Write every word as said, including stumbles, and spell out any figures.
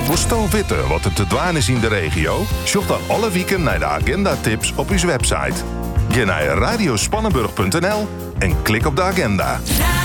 Moest al weten wat er te dwaan is in de regio? Zoek dan alle weken naar de agenda-tips op uw website. Ga naar radiospannenburg punt n l en klik op de agenda.